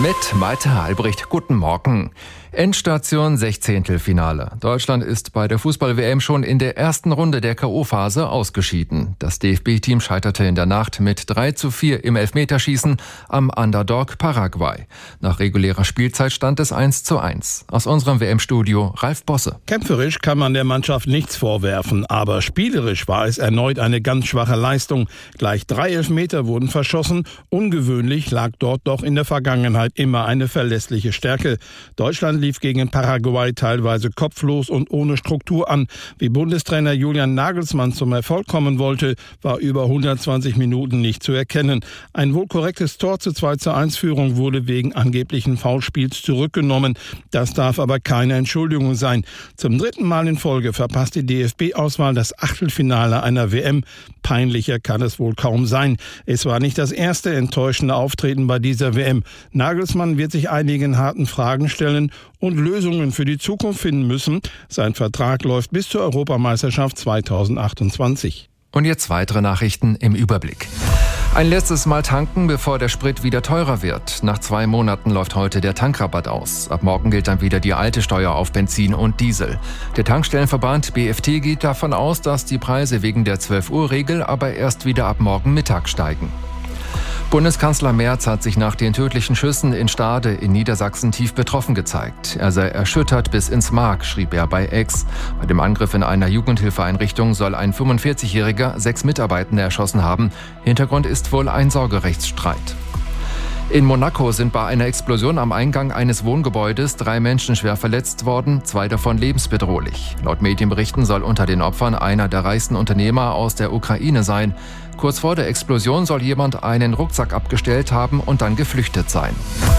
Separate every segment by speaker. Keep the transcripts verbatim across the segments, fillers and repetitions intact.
Speaker 1: Mit Malte Albrecht. Guten Morgen. Endstation Sechzehntelfinale. Deutschland ist bei der Fußball-W M schon in der ersten Runde der K O-Phase ausgeschieden. Das D F B-Team scheiterte in der Nacht mit drei zu vier im Elfmeterschießen am Underdog Paraguay. Nach regulärer Spielzeit stand es eins zu eins. Aus unserem W M-Studio Ralf Bosse.
Speaker 2: Kämpferisch kann man der Mannschaft nichts vorwerfen, aber spielerisch war es erneut eine ganz schwache Leistung. Gleich drei Elfmeter wurden verschossen. Ungewöhnlich lag dort doch in der Vergangenheit immer eine verlässliche Stärke. Deutschland lief gegen Paraguay teilweise kopflos und ohne Struktur an. Wie Bundestrainer Julian Nagelsmann zum Erfolg kommen wollte, war über hundertzwanzig Minuten nicht zu erkennen. Ein wohl korrektes Tor zur zwei zu eins Führung wurde wegen angeblichen Foulspiels zurückgenommen. Das darf aber keine Entschuldigung sein. Zum dritten Mal in Folge verpasst die D F B-Auswahl das Achtelfinale einer W M. Peinlicher kann es wohl kaum sein. Es war nicht das erste enttäuschende Auftreten bei dieser W M. Nagelsmann wird sich einigen harten Fragen stellen und Lösungen für die Zukunft finden müssen. Sein Vertrag läuft bis zur Europameisterschaft zweitausendachtundzwanzig.
Speaker 1: Und jetzt weitere Nachrichten im Überblick. Ein letztes Mal tanken, bevor der Sprit wieder teurer wird. Nach zwei Monaten läuft heute der Tankrabatt aus. Ab morgen gilt dann wieder die alte Steuer auf Benzin und Diesel. Der Tankstellenverband B F T geht davon aus, dass die Preise wegen der zwölf-Uhr-Regel aber erst wieder ab morgen Mittag steigen. Bundeskanzler Merz hat sich nach den tödlichen Schüssen in Stade in Niedersachsen tief betroffen gezeigt. Er sei erschüttert bis ins Mark, schrieb er bei X. Bei dem Angriff in einer Jugendhilfeeinrichtung soll ein fünfundvierzigjähriger sechs Mitarbeitende erschossen haben. Hintergrund ist wohl ein Sorgerechtsstreit. In Monaco sind bei einer Explosion am Eingang eines Wohngebäudes drei Menschen schwer verletzt worden, zwei davon lebensbedrohlich. Laut Medienberichten soll unter den Opfern einer der reichsten Unternehmer aus der Ukraine sein. Kurz vor der Explosion soll jemand einen Rucksack abgestellt haben und dann geflüchtet sein.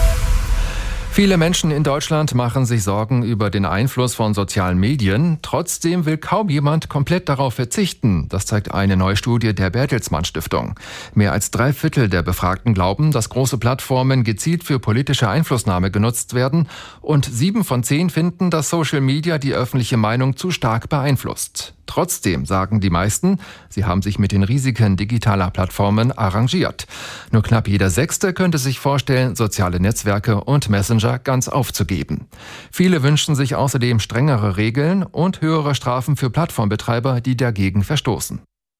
Speaker 1: Viele Menschen in Deutschland machen sich Sorgen über den Einfluss von sozialen Medien. Trotzdem will kaum jemand komplett darauf verzichten. Das zeigt eine neue Studie der Bertelsmann Stiftung. Mehr als drei Viertel der Befragten glauben, dass große Plattformen gezielt für politische Einflussnahme genutzt werden. Und sieben von zehn finden, dass Social Media die öffentliche Meinung zu stark beeinflusst. Trotzdem sagen die meisten, sie haben sich mit den Risiken digitaler Plattformen arrangiert. Nur knapp jeder Sechste könnte sich vorstellen, soziale Netzwerke und Messenger ganz aufzugeben. Viele wünschen sich außerdem strengere Regeln und höhere Strafen für Plattformbetreiber, die dagegen verstoßen.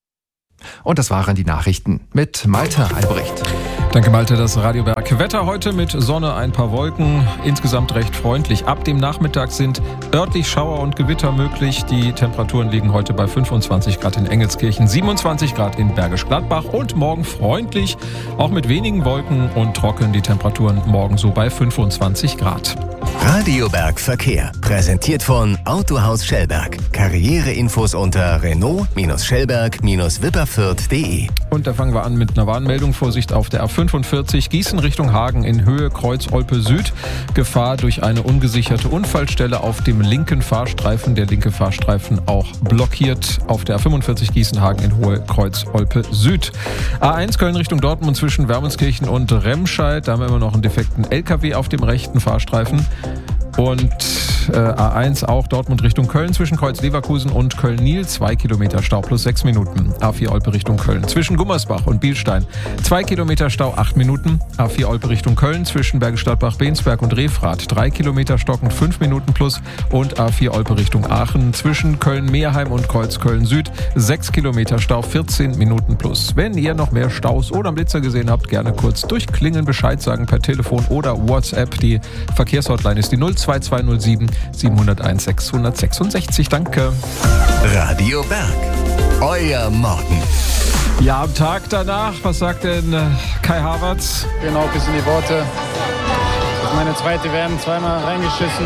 Speaker 1: Und das waren die Nachrichten mit Malte Albrecht.
Speaker 3: Danke Malte, das Radiowerk. Wetter heute mit Sonne, ein paar Wolken, insgesamt recht freundlich. Ab dem Nachmittag sind örtlich Schauer und Gewitter möglich. Die Temperaturen liegen heute bei fünfundzwanzig Grad in Engelskirchen, siebenundzwanzig Grad in Bergisch Gladbach und morgen freundlich, auch mit wenigen Wolken und trocken. Die Temperaturen morgen so bei fünfundzwanzig Grad.
Speaker 4: Radiowerk Verkehr, präsentiert von Autohaus Schellberg. Karriereinfos unter Renault-Schellberg-Wipperfürth punkt de.
Speaker 3: Und da fangen wir an mit einer Warnmeldung. Vorsicht auf der A fünfundvierzig Gießen Richtung Hagen in Höhe Kreuz-Olpe Süd. Gefahr durch eine ungesicherte Unfallstelle auf dem linken Fahrstreifen. Der linke Fahrstreifen auch blockiert auf der A fünfundvierzig Gießen-Hagen in Höhe Kreuz-Olpe Süd. A eins Köln Richtung Dortmund zwischen Wermelskirchen und Remscheid. Da haben wir immer noch einen defekten L K W auf dem rechten Fahrstreifen. Und äh, A eins auch Dortmund Richtung Köln zwischen Kreuz Leverkusen und Köln-Niel. Zwei Kilometer Stau plus sechs Minuten. A vier Olpe Richtung Köln zwischen Gummersbach und Bielstein. Zwei Kilometer Stau, acht Minuten. A vier Olpe Richtung Köln zwischen Bergisch Gladbach, Bensberg und Refrath. Drei Kilometer stockend, fünf Minuten plus. Und A vier Olpe Richtung Aachen zwischen Köln-Meerheim und Kreuz Köln-Süd. Sechs Kilometer Stau, vierzehn Minuten plus. Wenn ihr noch mehr Staus oder Blitzer gesehen habt, gerne kurz durchklingeln, Bescheid sagen per Telefon oder WhatsApp. Die Verkehrshotline ist die null zwei zwei null sieben sieben null eins sechs sechs sechs. Danke.
Speaker 4: Radio Berg, euer Morgen.
Speaker 3: Ja, am Tag danach, was sagt denn äh, Kai Havertz?
Speaker 5: Genau, bis in die Worte. Das ist meine zweite W M, zweimal reingeschissen.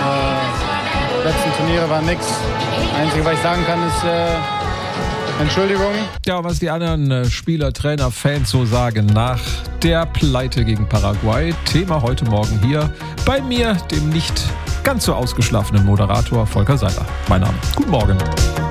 Speaker 5: Äh, die letzten Turniere waren nix. Das Einzige, was ich sagen kann, ist äh, Entschuldigung.
Speaker 3: Ja, was die anderen äh, Spieler, Trainer, Fans so sagen nach der Pleite gegen Paraguay. Thema heute Morgen hier bei mir, dem nicht ganz so ausgeschlafenen Moderator Volker Seiler. Mein Name. Guten Morgen.